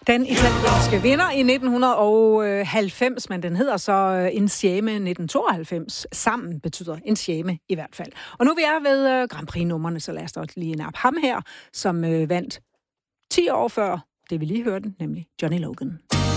Den italienske vinder i 1990, men den hedder så Insieme 1992. Sammen betyder Insieme i hvert fald. Og nu vi er ved Grand Prix-nummerne, så lad os også lige nappe ham her, som vandt 10 år før det, vi lige hørte, nemlig Johnny Logan.